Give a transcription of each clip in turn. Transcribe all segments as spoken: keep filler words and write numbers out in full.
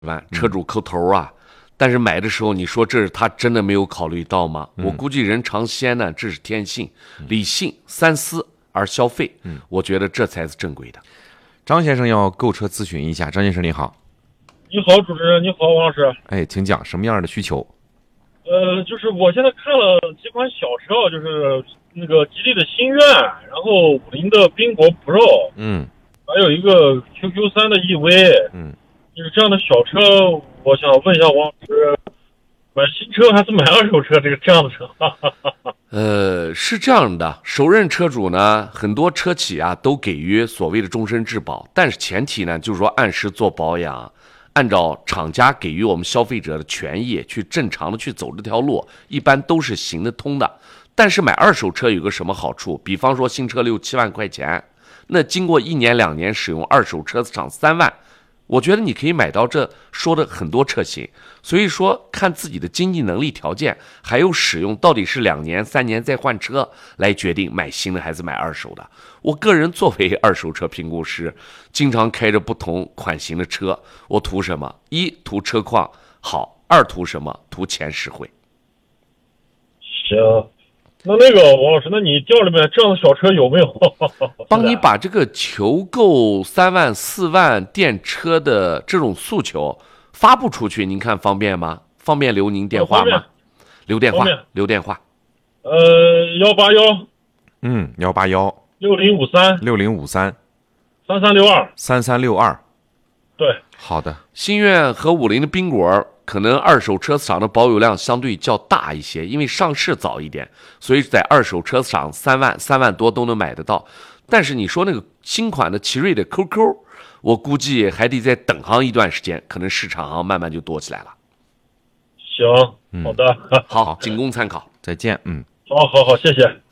万，车主抠头啊。但是买的时候，你说这是他真的没有考虑到吗？我估计人尝鲜呢，这是天性，理性三思而消费。我觉得这才是正规的。 张先生要购车咨询一下，张先生你好。 你好，主持人，你好，王老师。 哎，请讲什么样的需求？ 呃，就是我现在看了几款小车，就是那个吉利的星越，然后五菱的缤果 Pro， 嗯， 还有一个 Q Q 三 的 E V， 嗯， 就是这样的小车，我想问一下王老师，买新车还是买二手车？这个这样的车？ 呃，是这样的，首任车主呢，很多车企啊都给予所谓的终身质保，但是前提呢，就是说按时做保养，按照厂家给予我们消费者的权益去正常的去走这条路，一般都是行得通的。但是买二手车有个什么好处？比方说新车六七万块钱，那经过一年两年使用，二手车子涨三万。我觉得你可以买到这说的很多车型，所以说看自己的经济能力条件，还有使用到底是两年三年再换车来决定买新的还是买二手的。我个人作为二手车评估师，经常开着不同款型的车，我图什么？一图车况好，二图什么？图钱实惠。 行，那那个王老师，那你店里面这样的小车有没有？ 帮你把这个求购三万四万电车的这种诉求发布出去，您看方便吗？方便留您电话吗？留电话，留电话。 呃，幺八幺， 嗯，幺八幺六零五三六零五三三三六二三三六二。 对， 好的。 星越和五菱的缤果可能二手车市场的保有量相对较大一些，因为上市早一点，所以在二手车市场三万三万多都能买得到。但是你说那个新款的奇瑞的 Q Q， 我估计还得再等上一段时间，可能市场上慢慢就多起来了。 行，好的， 嗯、好，仅供参考。 再见。嗯， 好好好，谢谢。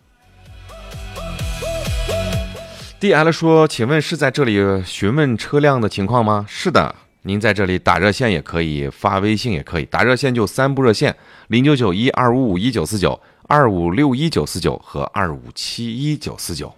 D L 说，请问是在这里询问车辆的情况吗？是的，您在这里打热线也可以，发微信也可以。打热线就三部热线：零九九一二五五一九四九、二五六一九四九和二五七一九四九。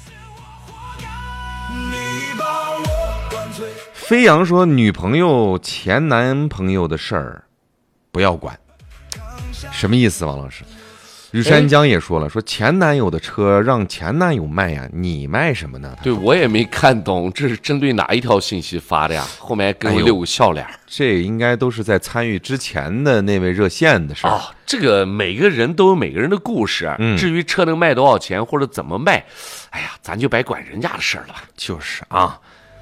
飞扬说，女朋友前男朋友的事儿不要管，什么意思？王老师，日山江也说了，说前男友的车让前男友卖呀，你卖什么呢？ 对，我也没看懂，这是针对哪一条信息发的呀？后面跟我溜个笑脸、哎， 这应该都是在参与之前的那位热线的事儿、 哦。这个每个人都有每个人的故事，嗯、至于车能卖多少钱或者怎么卖，哎呀，咱就别管人家的事儿了吧。 就是啊，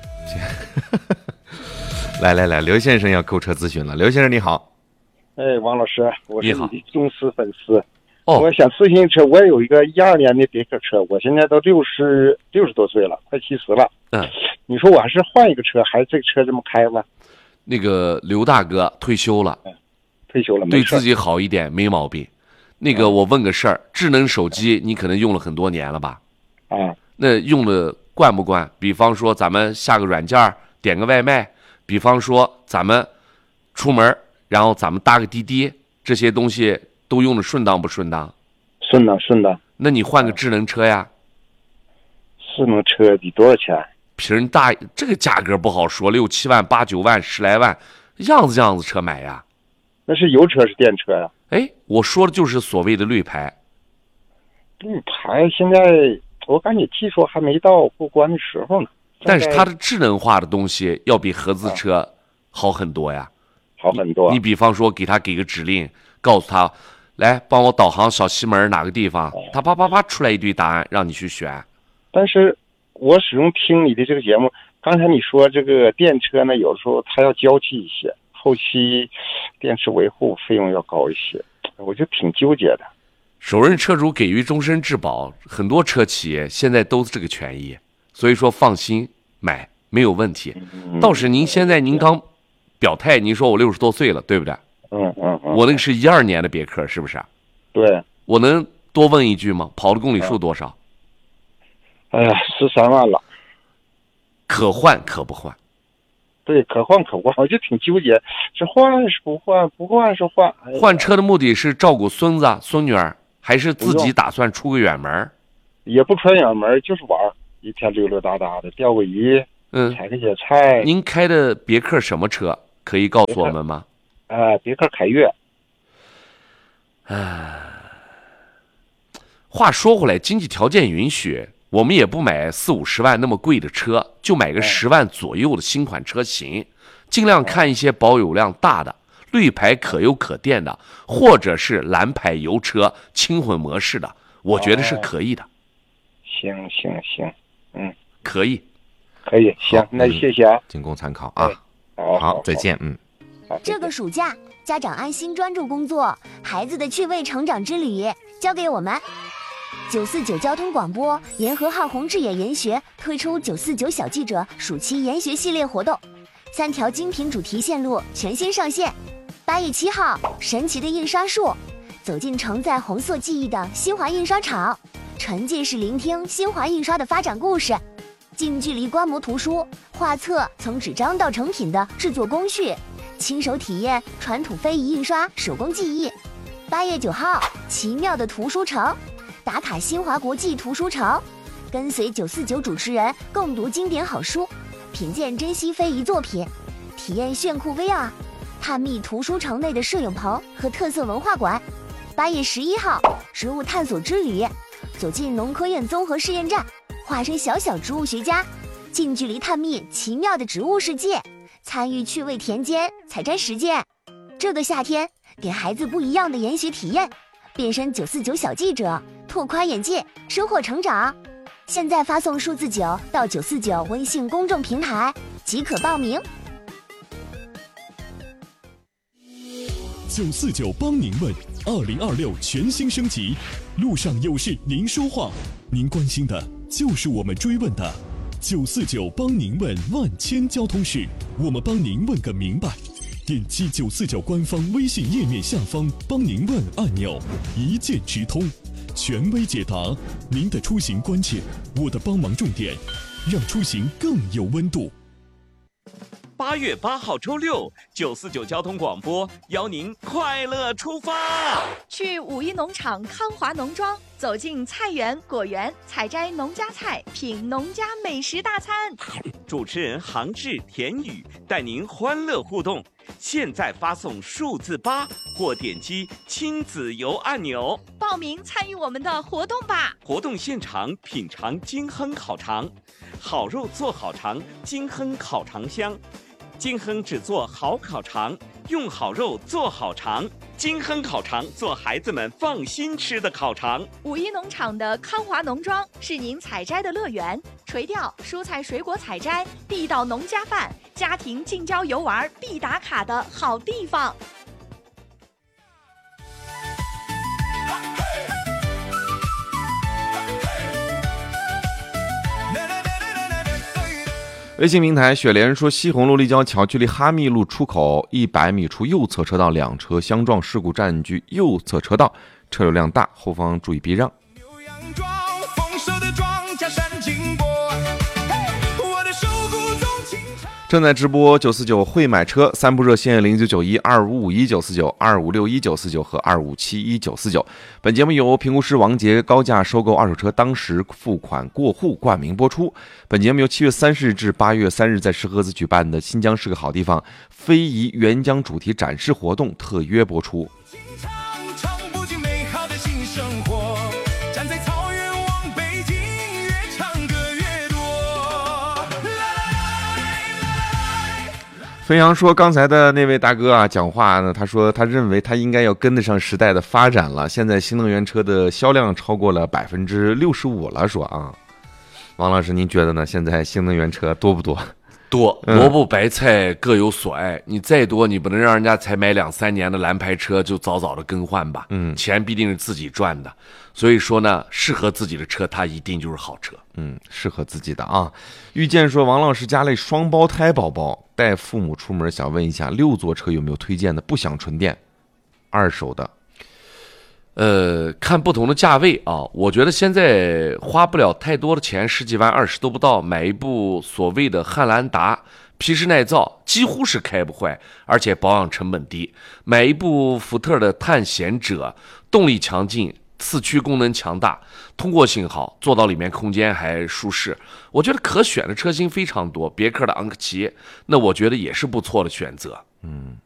来来来，刘先生要购车咨询了。刘先生你好。 哎，王老师，我是你的忠实粉丝。 哦， 我想咨询车，我有一个一二年的别克车，我现在都六十六十多岁了，快七十了。 嗯， 你说我还是换一个车，还是这个车这么开吧？ 那个刘大哥退休了， 嗯、退休了， 对自己好一点，没毛病。那个我问个事儿，智能手机你可能用了很多年了吧？ 啊， 那用的惯不惯？比方说咱们下个软件点个外卖，比方说咱们出门然后咱们搭个滴滴，这些东西都用的顺当不顺当？ 顺当顺当。 那你换个智能车呀？ 智能车得多少钱？ 平大这个价格不好说，六七万、八九万、十来万，样子样子车买呀。 那是油车是电车呀？ 哎，我说的就是所谓的绿牌。 绿牌现在我感觉技术还没到过关的时候呢。 但是它的智能化的东西要比合资车好很多呀。 好很多。 你, 你比方说给他给个指令，告诉他来帮我导航小西门哪个地方，他啪啪啪出来一堆答案让你去选。 但是我始终听你的这个节目，刚才你说这个电车呢，有时候它要娇气一些，后期电池维护费用要高一些，我就挺纠结的。 首任车主给予终身质保，很多车企业现在都是这个权益，所以说放心买没有问题。 嗯、 倒是您现在您刚表态，您说我六十多岁了，对不对？ 嗯嗯嗯。 我那个是一二年的别克，是不是？ 对。 我能多问一句吗？跑的公里数多少？ 哎呀，十三万了。 可换可不换。 对，可换可不换，我就挺纠结，是换是不换？不换是换。哎、 换车的目的是照顾孙子孙女儿，还是自己打算出个远门？ 也不出远门，就是玩，一天溜溜达达的，钓个鱼。 嗯， 采个野菜。 您开的别克什么车？ 可以告诉我们吗？ 呃，别克凯越。 唉，话说回来，经济条件允许，我们也不买四五十万那么贵的车，就买个十万左右的新款车型，尽量看一些保有量大的、绿牌可油可电的，或者是蓝牌油车轻混模式的，我觉得是可以的。 行行行，嗯， 可以， 可以，行，那谢谢啊， 仅供参考啊。 好， 好，再见，嗯。 好， 这个暑假，家长安心专注工作，孩子的趣味成长之旅交给我们。九四九交通广播沿河号宏志野研学推出九四九小记者暑期研学系列活动，三条精品主题线路全新上线。八月七号，神奇的印刷术，走进承载红色记忆的新华印刷厂，沉浸式聆听新华印刷的发展故事，近距离观摩图书画册从纸张到成品的制作工序，亲手体验传统非遗印刷手工技艺。八月九号，奇妙的图书城，打卡新华国际图书城，跟随九四九主持人共读经典好书，品鉴珍稀非遗作品，体验炫酷 V R， 探秘图书城内的摄影棚和特色文化馆。八月十一号，植物探索之旅，走进农科院综合试验站，化身小小植物学家，近距离探秘奇妙的植物世界，参与趣味田间采摘实践。这个夏天，给孩子不一样的研学体验，变身九四九小记者，拓宽眼界，收获成长。现在发送数字九到九四九微信公众平台即可报名。 九四九帮您问，二零二六全新升级，路上有事您说话，您关心的就是我们追问的。九四九帮您问万千交通事，我们帮您问个明白。点击九四九官方微信页面下方帮您问按钮，一键直通，权威解答您的出行关切，我的帮忙重点，让出行更有温度。 八月八号周六，九四九交通广播邀您快乐出发， 去五一农场康华农庄，走进菜园果园，采摘农家菜，品农家美食大餐。 主持人杭志、田宇带您欢乐互动。现在发送数字八或点击亲子游按钮， 报名参与我们的活动吧！ 活动现场品尝金亨烤肠，好肉做好肠，金亨烤肠香。金亨只做好烤肠，用好肉做好肠。金亨烤肠做孩子们放心吃的烤肠。 五一农场的康华农庄是您采摘的乐园，垂钓、蔬菜水果采摘、地道农家饭、家庭近郊游玩必打卡的好地方。 微信平台雪莲说，西红路立交桥距离哈密路出口一百米处右侧车道两车相撞事故占据右侧车道，车流量大，后方注意避让。正在直播九四九会买车，三部热线零九九一二五五一九四九、二五六一九四九和二五七一九四九。本节目由评估师王杰高价收购二手车当时付款过户冠名播出。本节目由七月三十日至八月三日在石河子举办的新疆是个好地方非遗援疆主题展示活动特约播出。飞扬说，刚才的那位大哥啊，讲话呢，他说他认为他应该要跟得上时代的发展了。现在新能源车的销量超过了百分之六十五了，说啊，王老师您觉得呢？现在新能源车多不多？ 多，萝卜白菜各有所爱。你再多，你不能让人家才买两三年的蓝牌车就早早的更换吧？嗯，钱必定是自己赚的。所以说呢，适合自己的车，它一定就是好车。 嗯，适合自己的啊。遇见说，王老师家里双胞胎宝宝，带父母出门，想问一下六座车有没有推荐的？不想纯电，二手的。 呃，看不同的价位啊，我觉得现在花不了太多的钱，十几万、二十都不到，买一部所谓的汉兰达，皮实耐造，几乎是开不坏，而且保养成本低。买一部福特的探险者，动力强劲，四驱功能强大，通过性好，坐到里面空间还舒适。我觉得可选的车型非常多，别克的昂科旗，那我觉得也是不错的选择。 嗯。